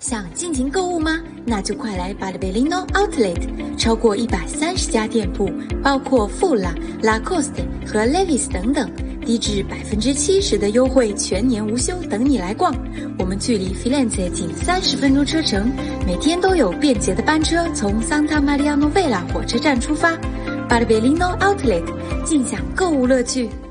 想尽情购物吗？那就快来Barbeino Outlet， 超过130家店铺，包括富拉、Lacoste 和 Levi's 等等，低至70%的优惠，全年无休，等你来逛。我们距离 Firenze 仅30分钟车程，每天都有便捷的班车从 Santa Maria Novella 火车站出发。Barbeino Outlet， 尽享购物乐趣。